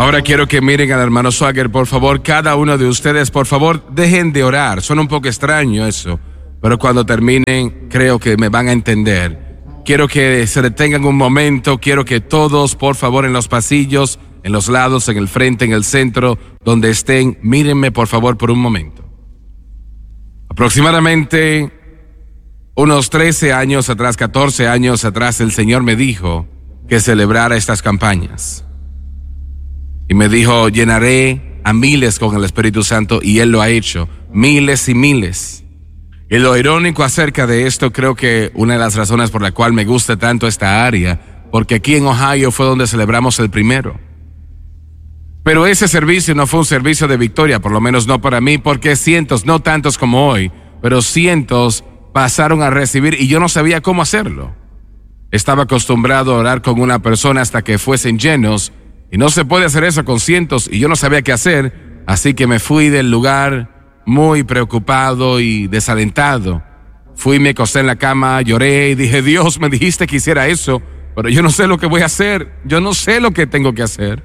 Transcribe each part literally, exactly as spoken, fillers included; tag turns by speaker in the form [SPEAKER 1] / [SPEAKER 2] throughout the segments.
[SPEAKER 1] Ahora quiero que miren al hermano Swagger, por favor, cada uno de ustedes, por favor, dejen de orar. Suena un poco extraño eso, pero cuando terminen, creo que me van a entender. Quiero que se detengan un momento, quiero que todos, por favor, en los pasillos, en los lados, en el frente, en el centro, donde estén, mírenme, por favor, por un momento. Aproximadamente unos trece años atrás, catorce años atrás, el Señor me dijo que celebrara estas campañas. Y me dijo, llenaré a miles con el Espíritu Santo, y Él lo ha hecho, miles y miles. Y lo irónico acerca de esto, creo que una de las razones por la cual me gusta tanto esta área, porque aquí en Ohio fue donde celebramos el primero. Pero ese servicio no fue un servicio de victoria, por lo menos no para mí, porque cientos, no tantos como hoy, pero cientos pasaron a recibir y yo no sabía cómo hacerlo. Estaba acostumbrado a orar con una persona hasta que fuesen llenos, y no se puede hacer eso con cientos, y yo no sabía qué hacer, así que me fui del lugar muy preocupado y desalentado. Fui, me acosté en la cama, lloré y dije, Dios, me dijiste que hiciera eso, pero yo no sé lo que voy a hacer, yo no sé lo que tengo que hacer.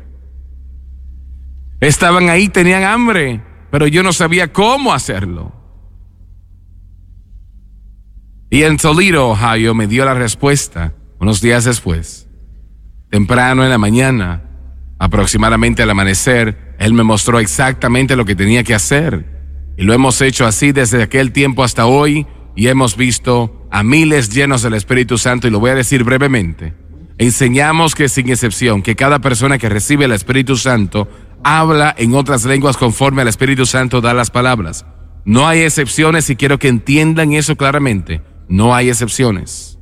[SPEAKER 1] Estaban ahí, tenían hambre, pero yo no sabía cómo hacerlo. Y en Toledo, Ohio, me dio la respuesta unos días después. Temprano en la mañana, aproximadamente al amanecer, Él me mostró exactamente lo que tenía que hacer. Y lo hemos hecho así desde aquel tiempo hasta hoy, y hemos visto a miles llenos del Espíritu Santo, y lo voy a decir brevemente. Enseñamos que sin excepción, que cada persona que recibe el Espíritu Santo habla en otras lenguas conforme al Espíritu Santo da las palabras. No hay excepciones, y quiero que entiendan eso claramente. No hay excepciones.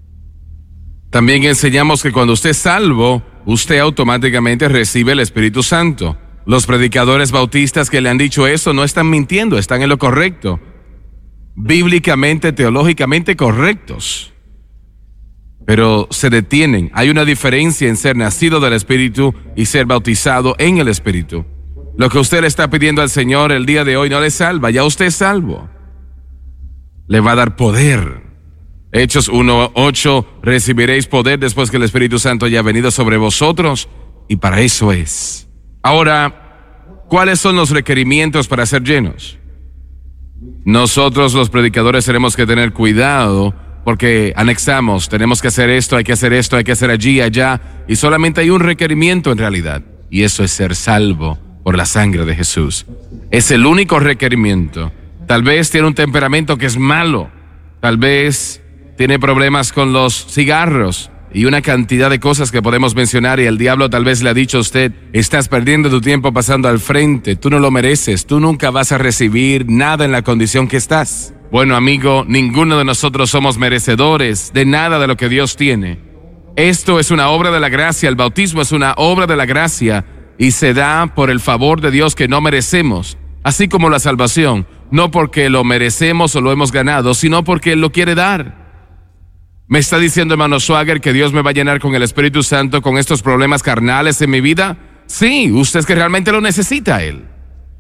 [SPEAKER 1] También enseñamos que cuando usted es salvo, usted automáticamente recibe el Espíritu Santo. Los predicadores bautistas que le han dicho eso no están mintiendo, están en lo correcto. Bíblicamente, teológicamente correctos. Pero se detienen. Hay una diferencia en ser nacido del Espíritu y ser bautizado en el Espíritu. Lo que usted le está pidiendo al Señor el día de hoy no le salva, ya usted es salvo. Le va a dar poder. Hechos uno ocho, recibiréis poder después que el Espíritu Santo haya venido sobre vosotros, y para eso es. Ahora, ¿cuáles son los requerimientos para ser llenos? Nosotros los predicadores tenemos que tener cuidado porque anexamos, tenemos que hacer esto, hay que hacer esto, hay que hacer allí, allá, y solamente hay un requerimiento en realidad, y eso es ser salvo por la sangre de Jesús. Es el único requerimiento. Tal vez tiene un temperamento que es malo, tal vez tiene problemas con los cigarros y una cantidad de cosas que podemos mencionar, y el diablo tal vez le ha dicho a usted, estás perdiendo tu tiempo pasando al frente, tú no lo mereces, tú nunca vas a recibir nada en la condición que estás. Bueno, amigo, ninguno de nosotros somos merecedores de nada de lo que Dios tiene. Esto es una obra de la gracia, el bautismo es una obra de la gracia y se da por el favor de Dios que no merecemos, así como la salvación, no porque lo merecemos o lo hemos ganado, sino porque Él lo quiere dar. ¿Me está diciendo, hermano Swagger, que Dios me va a llenar con el Espíritu Santo con estos problemas carnales en mi vida? Sí, usted es que realmente lo necesita a Él.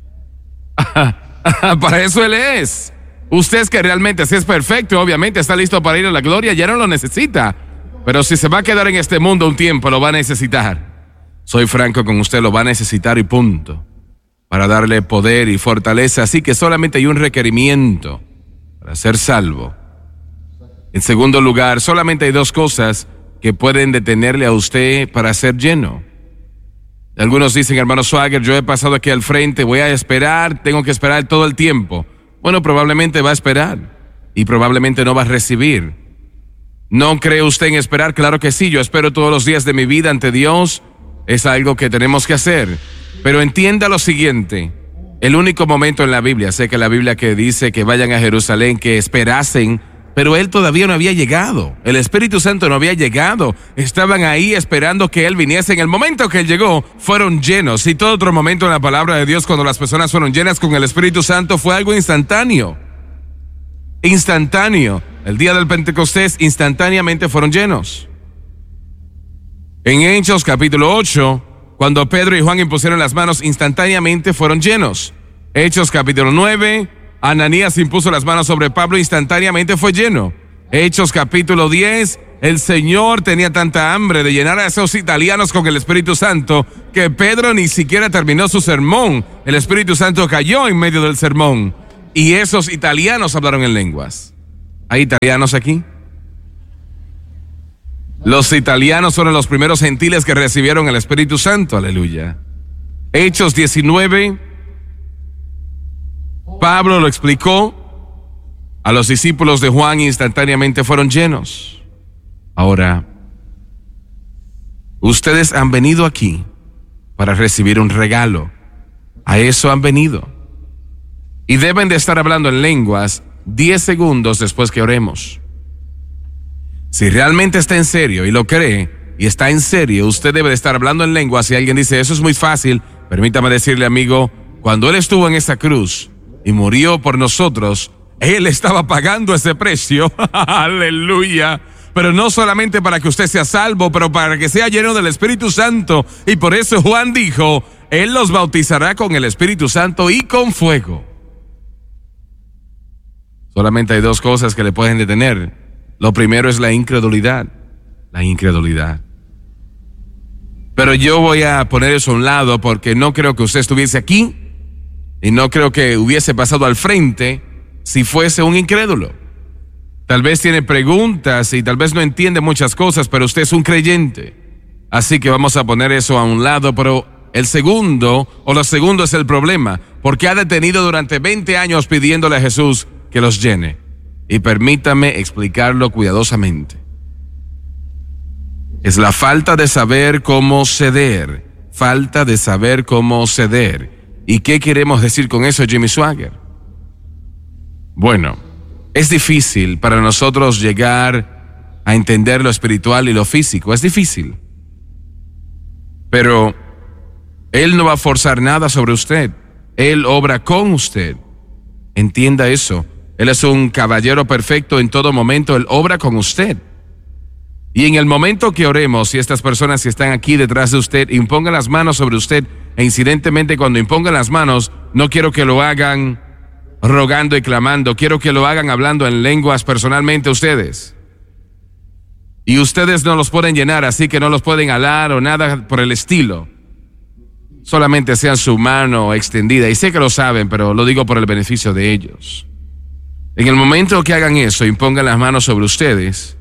[SPEAKER 1] Para eso Él es. Usted es que realmente, si es perfecto, obviamente está listo para ir a la gloria, ya no lo necesita. Pero si se va a quedar en este mundo un tiempo, lo va a necesitar. Soy franco con usted, lo va a necesitar y punto. Para darle poder y fortaleza, así que solamente hay un requerimiento para ser salvo. En segundo lugar, solamente hay dos cosas que pueden detenerle a usted para ser lleno. Algunos dicen, hermano Swagger, yo he pasado aquí al frente, voy a esperar, tengo que esperar todo el tiempo. Bueno, probablemente va a esperar y probablemente no va a recibir. ¿No cree usted en esperar? Claro que sí, yo espero todos los días de mi vida ante Dios, es algo que tenemos que hacer. Pero entienda lo siguiente, el único momento en la Biblia, sé que la Biblia que dice que vayan a Jerusalén, que esperasen, pero Él todavía no había llegado, el Espíritu Santo no había llegado, estaban ahí esperando que Él viniese. En el momento que Él llegó, fueron llenos, y todo otro momento en la palabra de Dios cuando las personas fueron llenas con el Espíritu Santo fue algo instantáneo, instantáneo. El día del Pentecostés instantáneamente fueron llenos. En Hechos capítulo ocho, cuando Pedro y Juan impusieron las manos, instantáneamente fueron llenos. Hechos capítulo nueve, Ananías impuso las manos sobre Pablo, instantáneamente fue lleno. Hechos capítulo diez, el Señor tenía tanta hambre de llenar a esos italianos con el Espíritu Santo que Pedro ni siquiera terminó su sermón. El Espíritu Santo cayó en medio del sermón y esos italianos hablaron en lenguas. ¿Hay italianos aquí? Los italianos fueron los primeros gentiles que recibieron el Espíritu Santo, aleluya. Hechos diecinueve, Pablo lo explicó a los discípulos de Juan, instantáneamente fueron llenos. Ahora, ustedes han venido aquí para recibir un regalo. A eso han venido. Y deben de estar hablando en lenguas diez segundos después que oremos. Si realmente está en serio y lo cree y está en serio, usted debe de estar hablando en lenguas. Si alguien dice, eso es muy fácil, permítame decirle, amigo, cuando Él estuvo en esa cruz y murió por nosotros, Él estaba pagando ese precio. Aleluya. Pero no solamente para que usted sea salvo, pero para que sea lleno del Espíritu Santo. Y por eso Juan dijo, Él los bautizará con el Espíritu Santo y con fuego. Solamente hay dos cosas que le pueden detener. Lo primero es la incredulidad. La incredulidad. Pero yo voy a poner eso a un lado porque no creo que usted estuviese aquí y no creo que hubiese pasado al frente si fuese un incrédulo. Tal vez tiene preguntas y tal vez no entiende muchas cosas, pero usted es un creyente. Así que vamos a poner eso a un lado, pero el segundo, o lo segundo es el problema, porque ha detenido durante veinte años pidiéndole a Jesús que los llene. Y permítame explicarlo cuidadosamente. Es la falta de saber cómo ceder, falta de saber cómo ceder. ¿Y qué queremos decir con eso, Jimmy Swaggart? Bueno, es difícil para nosotros llegar a entender lo espiritual y lo físico, es difícil. Pero Él no va a forzar nada sobre usted, Él obra con usted. Entienda eso, Él es un caballero perfecto en todo momento, Él obra con usted. Y en el momento que oremos, si estas personas que están aquí detrás de usted impongan las manos sobre usted, e incidentemente cuando impongan las manos, no quiero que lo hagan rogando y clamando, quiero que lo hagan hablando en lenguas personalmente ustedes. Y ustedes no los pueden llenar, así que no los pueden alar o nada por el estilo. Solamente sean su mano extendida, y sé que lo saben, pero lo digo por el beneficio de ellos. En el momento que hagan eso, impongan las manos sobre ustedes,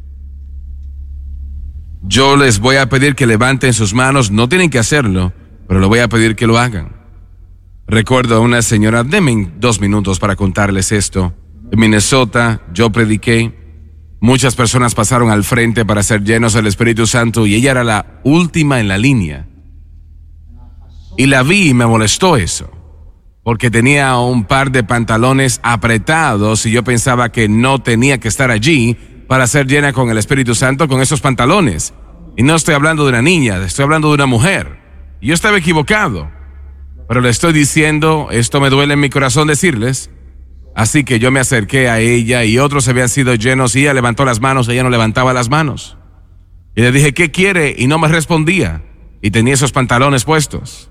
[SPEAKER 1] yo les voy a pedir que levanten sus manos, no tienen que hacerlo, pero les voy a pedir que lo hagan. Recuerdo a una señora, denme dos minutos para contarles esto. En Minnesota, yo prediqué, muchas personas pasaron al frente para ser llenos del Espíritu Santo y ella era la última en la línea. Y la vi y me molestó eso, porque tenía un par de pantalones apretados y yo pensaba que no tenía que estar allí para ser llena con el Espíritu Santo con esos pantalones. Y no estoy hablando de una niña, estoy hablando de una mujer. Y yo estaba equivocado. Pero le estoy diciendo, esto me duele en mi corazón decirles. Así que yo me acerqué a ella y otros habían sido llenos y ella levantó las manos, ella no levantaba las manos. Y le dije, ¿qué quiere? Y no me respondía. Y tenía esos pantalones puestos.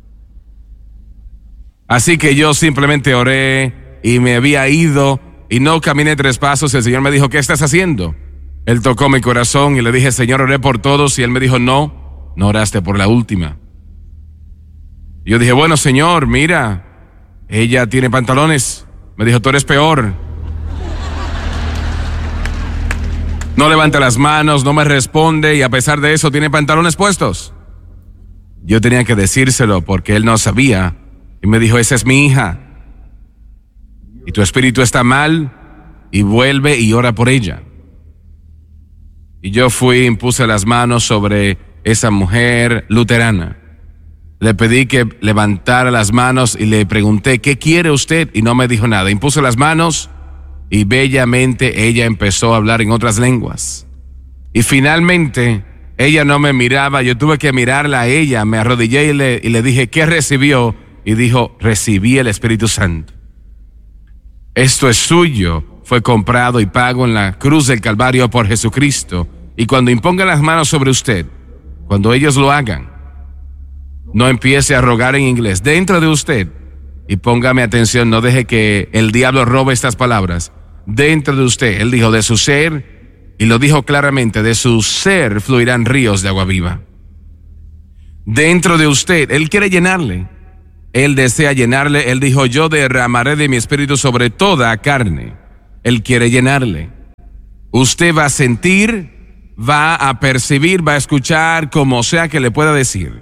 [SPEAKER 1] Así que yo simplemente oré y me había ido. Y no caminé tres pasos, el Señor me dijo, ¿qué estás haciendo? Él tocó mi corazón y le dije, Señor, oré por todos. Y Él me dijo, no, no oraste por la última. Y yo dije, bueno, Señor, mira, ella tiene pantalones. Me dijo, tú eres peor. No levanta las manos, no me responde y a pesar de eso tiene pantalones puestos. Yo tenía que decírselo porque Él no sabía. Y me dijo, esa es mi hija. Y tu espíritu está mal, y vuelve y ora por ella. Y yo fui y puse las manos sobre esa mujer luterana. Le pedí que levantara las manos y le pregunté, ¿qué quiere usted? Y no me dijo nada. Impuse las manos y bellamente ella empezó a hablar en otras lenguas. Y finalmente ella no me miraba, yo tuve que mirarla a ella. Me arrodillé y le, y le dije, ¿qué recibió? Y dijo, recibí el Espíritu Santo. Esto es suyo, fue comprado y pago en la cruz del Calvario por Jesucristo. Y cuando impongan las manos sobre usted, cuando ellos lo hagan, no empiece a rogar en inglés dentro de usted y póngame atención, no deje que el diablo robe estas palabras. dentro de usted. Él dijo de su ser, y lo dijo claramente, de su ser fluirán ríos de agua viva. Dentro de usted, Él quiere llenarle. Él desea llenarle. Él dijo, yo derramaré de mi espíritu sobre toda carne. Él quiere llenarle. Usted va a sentir, va a percibir, va a escuchar, como sea que le pueda decir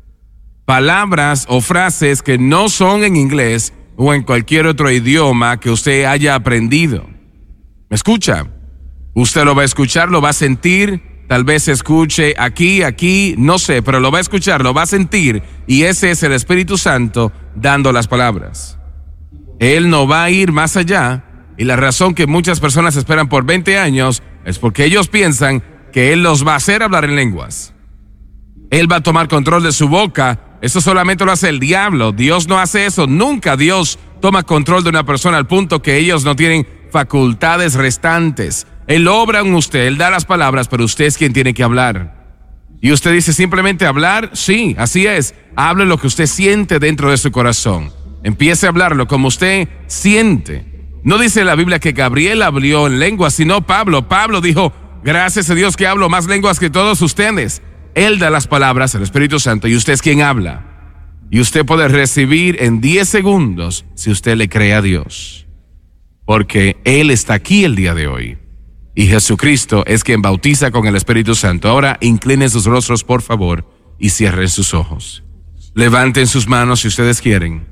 [SPEAKER 1] palabras o frases que no son en inglés o en cualquier otro idioma que usted haya aprendido. ¿Me escucha? Usted lo va a escuchar, lo va a sentir. Tal vez escuche aquí, aquí, no sé, pero lo va a escuchar, lo va a sentir, y ese es el Espíritu Santo dando las palabras. Él no va a ir más allá, y la razón que muchas personas esperan por veinte años es porque ellos piensan que Él los va a hacer hablar en lenguas. Él va a tomar control de su boca. Eso solamente lo hace el diablo. Dios no hace eso. Nunca Dios toma control de una persona al punto que ellos no tienen facultades restantes. Él obra en usted, Él da las palabras, pero usted es quien tiene que hablar. Y usted dice simplemente hablar, sí, así es. Hable lo que usted siente dentro de su corazón. Empiece a hablarlo como usted siente. No dice la Biblia que Gabriel habló en lenguas, sino Pablo. Pablo dijo, gracias a Dios que hablo más lenguas que todos ustedes. Él da las palabras, el Espíritu Santo, y usted es quien habla. Y usted puede recibir en diez segundos si usted le cree a Dios. Porque Él está aquí el día de hoy. Y Jesucristo es quien bautiza con el Espíritu Santo. Ahora inclinen sus rostros, por favor, y cierren sus ojos. Levanten sus manos si ustedes quieren.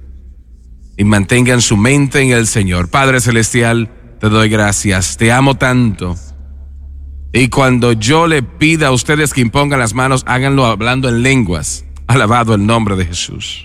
[SPEAKER 1] Y mantengan su mente en el Señor. Padre Celestial, te doy gracias. Te amo tanto. Y cuando yo le pida a ustedes que impongan las manos, háganlo hablando en lenguas. Alabado el nombre de Jesús.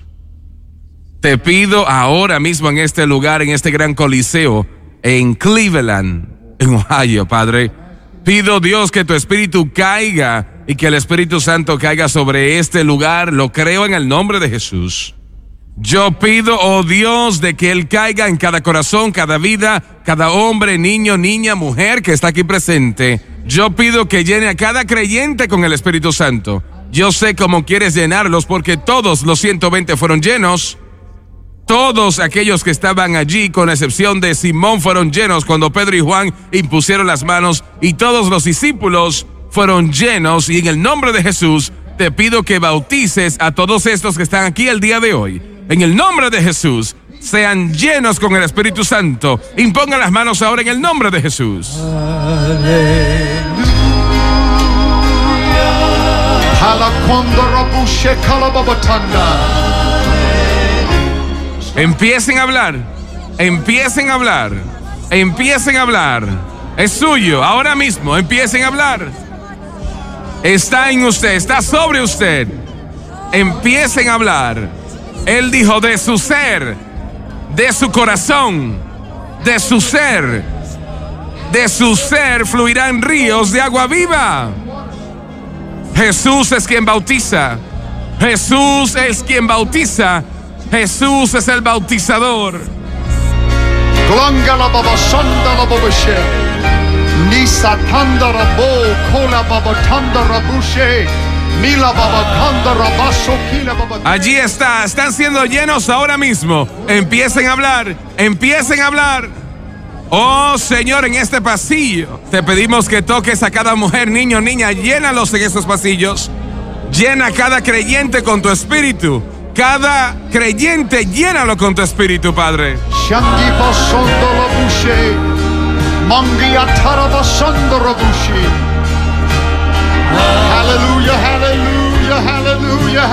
[SPEAKER 1] Te pido ahora mismo en este lugar, en este gran coliseo, en Cleveland, en Ohio, Padre, pido, Dios, que tu Espíritu caiga y que el Espíritu Santo caiga sobre este lugar. Lo creo en el nombre de Jesús. Yo pido, oh Dios, de que Él caiga en cada corazón, cada vida, cada hombre, niño, niña, mujer que está aquí presente. Yo pido que llene a cada creyente con el Espíritu Santo. Yo sé cómo quieres llenarlos porque todos los ciento veinte fueron llenos. Todos aquellos que estaban allí, con excepción de Simón, fueron llenos cuando Pedro y Juan impusieron las manos, y todos los discípulos fueron llenos. Y en el nombre de Jesús te pido que bautices a todos estos que están aquí el día de hoy. En el nombre de Jesús, sean llenos con el Espíritu Santo. Impongan las manos ahora en el nombre de Jesús. Empiecen a hablar, empiecen a hablar, empiecen a hablar. Es suyo, ahora mismo, empiecen a hablar. Está en usted, está sobre usted. Empiecen a hablar. Él dijo de su ser, de su corazón, de su ser, de su ser fluirán ríos de agua viva. Jesús es quien bautiza. Jesús es quien bautiza. Jesús es el bautizador. Allí está, están siendo llenos ahora mismo. Empiecen a hablar, empiecen a hablar. Oh Señor, en este pasillo te pedimos que toques a cada mujer, niño, niña. Llénalos en esos pasillos. Llena a cada creyente con tu espíritu. Cada creyente, llénalo con tu espíritu, Padre. Aleluya, aleluya, aleluya,